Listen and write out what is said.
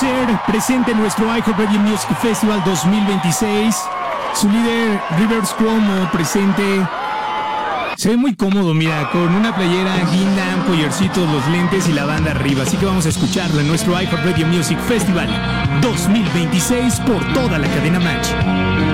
User presente en nuestro iHeartRadio Music Festival 2026. Su líder Rivers Cuomo presente. Se ve muy cómodo, mira, con una playera, guinda, collarcitos, los lentes y la banda arriba. Así que vamos a escucharlo en nuestro iHeartRadio Music Festival 2026 por toda la cadena Match.